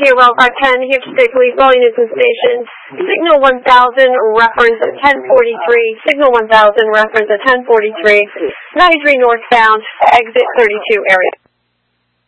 here, Wildfire 10, here to State Police, all units and stations. Signal 1000, reference at 1043. Signal 1000, reference at 1043. 93 northbound, exit 32 area.